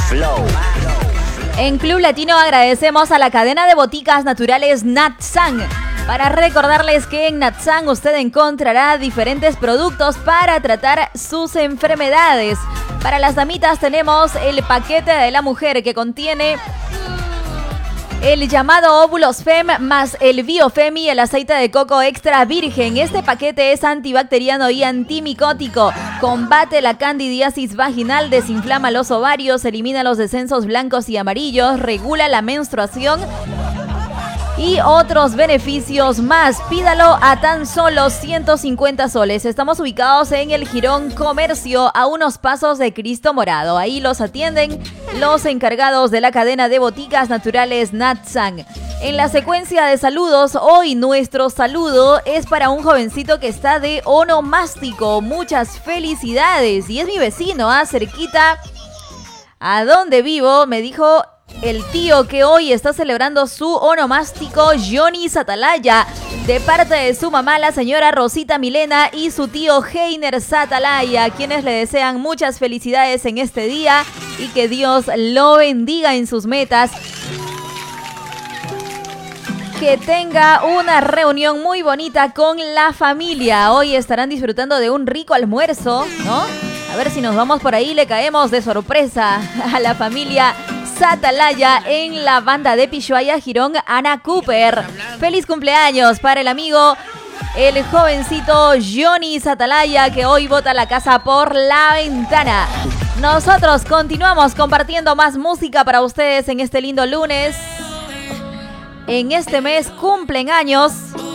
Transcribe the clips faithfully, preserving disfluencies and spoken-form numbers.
En Club Latino agradecemos a la cadena de boticas naturales Natsan. Para recordarles que en Natsan usted encontrará diferentes productos para tratar sus enfermedades. Para las damitas tenemos el paquete de la mujer que contiene el llamado Óvulos Fem más el Biofem y el aceite de coco extra virgen. Este paquete es antibacteriano y antimicótico. Combate la candidiasis vaginal, desinflama los ovarios, elimina los descensos blancos y amarillos, regula la menstruación y otros beneficios más. Pídalo a tan solo ciento cincuenta soles. Estamos ubicados en el Jirón Comercio, a unos pasos de Cristo Morado. Ahí los atienden los encargados de la cadena de boticas naturales Natsan. En la secuencia de saludos, hoy nuestro saludo es para un jovencito que está de onomástico. Muchas felicidades. Y es mi vecino, ¿ah? Cerquita a donde vivo, me dijo el tío que hoy está celebrando su onomástico, Johnny Satalaya, de parte de su mamá, la señora Rosita Milena, y su tío Heiner Satalaya, quienes le desean muchas felicidades en este día y que Dios lo bendiga en sus metas. Que tenga una reunión muy bonita con la familia. Hoy estarán disfrutando de un rico almuerzo, ¿no? A ver si nos vamos por ahí, le caemos de sorpresa a la familia Satalaya en la banda de Pishuaya Girón, Ana Cooper. Feliz cumpleaños para el amigo, el jovencito Johnny Satalaya, que hoy bota la casa por la ventana. Nosotros continuamos compartiendo más música para ustedes en este lindo lunes. En este mes cumplen años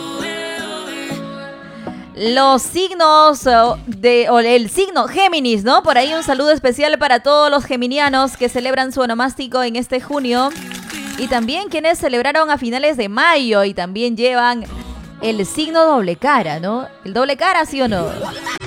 los signos de, o el signo Géminis, ¿no? Por ahí un saludo especial para todos los geminianos que celebran su onomástico en este junio. Y también quienes celebraron a finales de mayo y también llevan el signo doble cara, ¿no? El doble cara, ¿sí o no?